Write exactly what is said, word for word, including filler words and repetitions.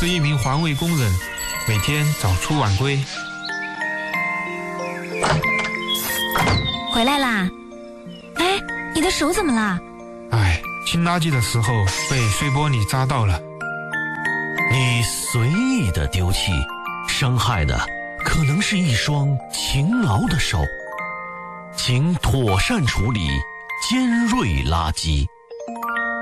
是一名环卫工人，每天早出晚归。 回来啦？哎，你的手怎么了？ 哎，清垃圾的时候被碎玻璃扎到了。 你随意的丢弃，伤害的可能是一双勤劳的手。请妥善处理尖锐垃圾。